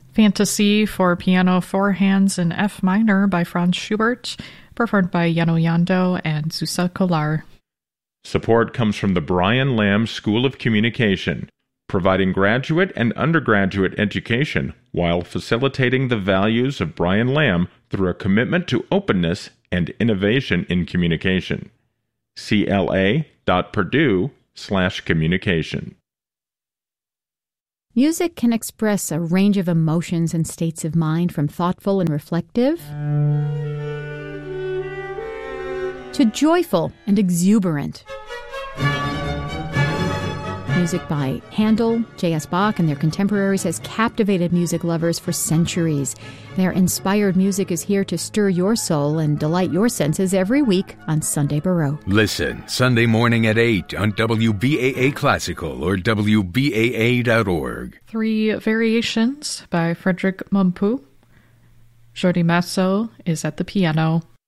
Fantasy for piano four hands in F minor by Franz Schubert, performed by Yano Yando and Susa Kolar. Support comes from the Brian Lamb School of Communication, providing graduate and undergraduate education while facilitating the values of Brian Lamb through a commitment to openness and innovation in communication. cla.purdue/communication. Music can express a range of emotions and states of mind, from thoughtful and reflective to joyful and exuberant. Music by Handel, J.S. Bach, and their contemporaries has captivated music lovers for centuries. Their inspired music is here to stir your soul and delight your senses every week on Sunday Baroque. Listen Sunday morning at 8 on WBAA Classical or WBAA.org. Three Variations by Frederic Mompou. Jordi Masso is at the piano.